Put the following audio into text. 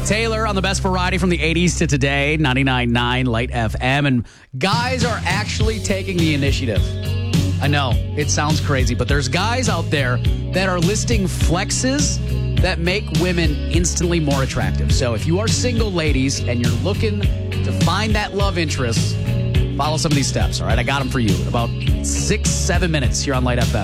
Taylor on the best variety from the 80s to today, 99.9 Light FM. And guys are actually taking the initiative. I know, it sounds crazy, but there's guys out there that are listing flexes that make women instantly more attractive. So if you are single, ladies, and you're looking to find that love interest, follow some of these steps, all right? I got them for you in about 6-7 minutes here on Light FM.